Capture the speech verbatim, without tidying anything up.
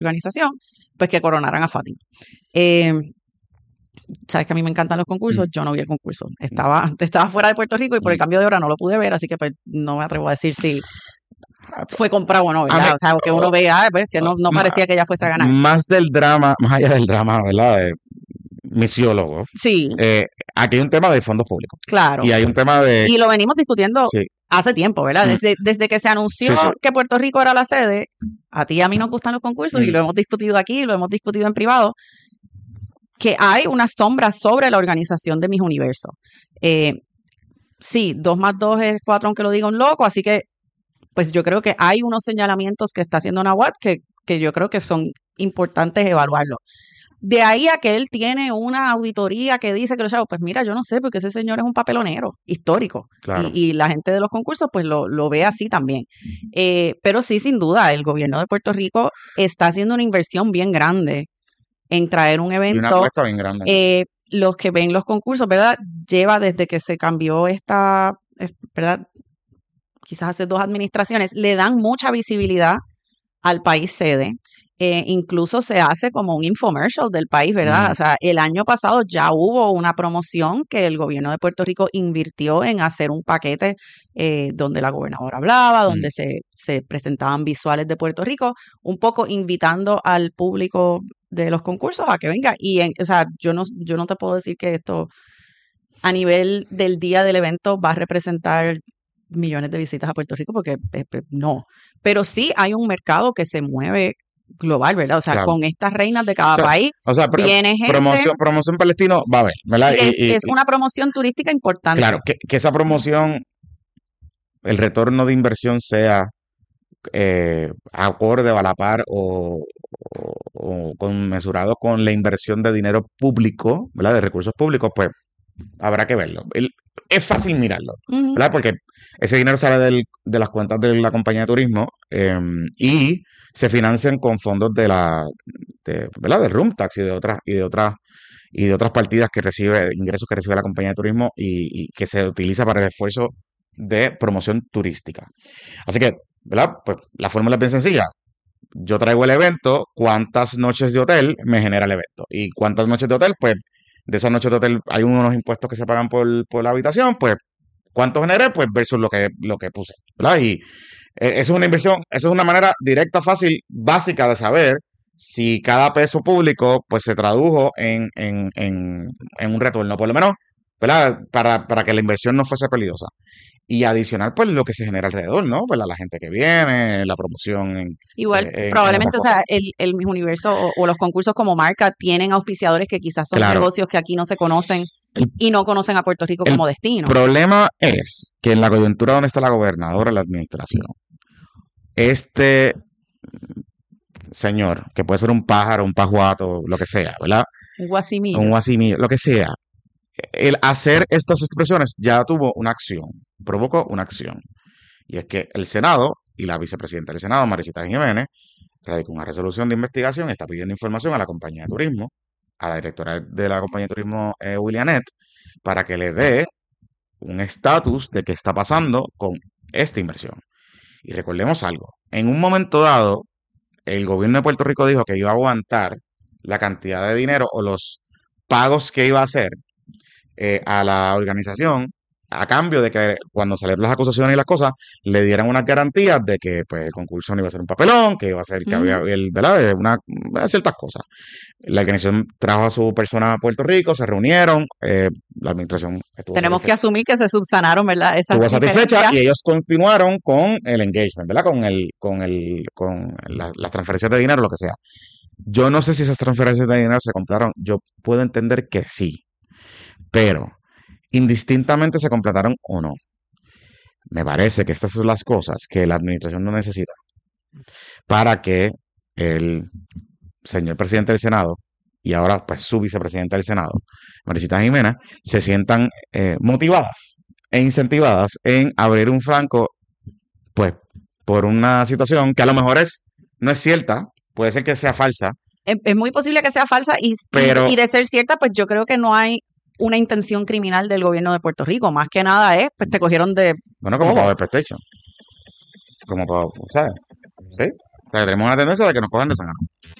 organización, pues que coronaran a Fátima. Eh, Sabes que a mí me encantan los concursos, yo no vi el concurso. Estaba, estaba fuera de Puerto Rico y por el cambio de hora no lo pude ver, así que pues no me atrevo a decir si fue comprado o no, ¿verdad? Mí, o sea, que uno vea, pues, que no, no parecía que ella fuese a ganar. Más del drama, más allá del drama, ¿verdad? De misiólogo. Sí. Eh, aquí hay un tema de fondos públicos. Claro. Y hay un tema de... Y lo venimos discutiendo sí. hace tiempo, ¿verdad? Desde, desde que se anunció sí, sí. que Puerto Rico era la sede, a ti y a mí nos gustan los concursos mm. y lo hemos discutido aquí, lo hemos discutido en privado, que hay una sombra sobre la organización de Miss Universo. Eh, sí, dos más dos es cuatro, aunque lo diga un loco, así que pues yo creo que hay unos señalamientos que está haciendo Nahuatl que, que yo creo que son importantes evaluarlos. De ahí a que él tiene una auditoría que dice que los chavos, pues mira, yo no sé, porque ese señor es un papelonero histórico. Claro. Y, y la gente de los concursos pues lo, lo ve así también. Eh, pero sí, sin duda, el gobierno de Puerto Rico está haciendo una inversión bien grande en traer un evento. Y una apuesta bien grande. Eh, los que ven los concursos, ¿verdad? Lleva desde que se cambió esta, ¿verdad? Quizás hace dos administraciones, le dan mucha visibilidad al país sede. Eh, incluso se hace como un infomercial del país, ¿verdad? Mm. O sea, el año pasado ya hubo una promoción que el gobierno de Puerto Rico invirtió en hacer un paquete eh, donde la gobernadora hablaba, donde mm. se, se presentaban visuales de Puerto Rico, un poco invitando al público de los concursos a que venga. Y, en, o sea, yo no, yo no te puedo decir que esto a nivel del día del evento va a representar millones de visitas a Puerto Rico, porque eh, no. Pero sí hay un mercado que se mueve global, ¿verdad? O sea, claro. con estas reinas de cada o sea, país o sea, viene gente. Promoción, promoción palestino va a haber, ¿verdad? Es, y, y, es una promoción turística importante. Claro, que, que esa promoción, el retorno de inversión sea eh, acorde o a la par o, o, o conmesurado con la inversión de dinero público, ¿verdad? De recursos públicos, pues habrá que verlo. El, es fácil mirarlo, uh-huh. ¿verdad? Porque ese dinero sale del, de las cuentas de la compañía de turismo eh, y se financian con fondos de la, de, ¿verdad? De Room Tax y de otras y de otras y de otras partidas que recibe ingresos que recibe la compañía de turismo y, y que se utiliza para el esfuerzo de promoción turística. Así que, ¿verdad? Pues la fórmula es bien sencilla. Yo traigo el evento, ¿cuántas noches de hotel me genera el evento? Y cuántas noches de hotel, pues de esas noches de hotel hay unos impuestos que se pagan por, por la habitación, pues ¿cuánto generé? Pues versus lo que, lo que puse, ¿verdad? Y eh, eso es una inversión, eso es una manera directa, fácil, básica de saber si cada peso público pues se tradujo en, en, en, en un retorno, por lo menos, ¿verdad? Para, para que la inversión no fuese peligrosa. Y adicional, pues, lo que se genera alrededor, ¿no? Pues la gente que viene, la promoción. En, Igual, eh, probablemente, o sea, el, el Miss Universo o, o los concursos como marca tienen auspiciadores que quizás son claro. negocios que aquí no se conocen el, y no conocen a Puerto Rico como destino. El problema es que en la coyuntura donde está la gobernadora y la administración, este señor, que puede ser un pájaro, un pajuato, lo que sea, ¿verdad? Un guasimillo. Un guasimillo, lo que sea. El hacer estas expresiones ya tuvo una acción, provocó una acción. Y es que el Senado y la vicepresidenta del Senado, Maricita Jiménez, radicó una resolución de investigación y está pidiendo información a la compañía de turismo, a la directora de la compañía de turismo, eh, Willianet, para que le dé un estatus de qué está pasando con esta inversión. Y recordemos algo, en un momento dado, el gobierno de Puerto Rico dijo que iba a aguantar la cantidad de dinero o los pagos que iba a hacer Eh, a la organización a cambio de que cuando salieron las acusaciones y las cosas le dieran unas garantías de que pues el concurso no iba a ser un papelón, que iba a ser que mm. había el, ¿verdad? Una, ciertas cosas. La organización trajo a su persona a Puerto Rico, se reunieron, eh, la administración estuvo tenemos satisfecha. Que asumir que se subsanaron, ¿verdad? Esas estuvo satisfecha y ellos continuaron con el engagement, ¿verdad? Con el, con el, con la, las transferencias de dinero, lo que sea. Yo no sé si esas transferencias de dinero se completaron, yo puedo entender que sí. Pero, indistintamente se completaron o no, me parece que estas son las cosas que la administración no necesita para que el señor presidente del Senado y ahora pues su vicepresidenta del Senado, Maricita Jiménez, se sientan eh, motivadas e incentivadas en abrir un flanco, pues, por una situación que a lo mejor es, no es cierta, puede ser que sea falsa. Es, es muy posible que sea falsa y, pero, y, y de ser cierta, pues yo creo que no hay una intención criminal del gobierno de Puerto Rico. Más que nada es, pues te cogieron de... Bueno, como oh. para el PlayStation. Como para, ¿sabes? ¿Sí? O sea, tenemos una tendencia de que nos cojan de sangre.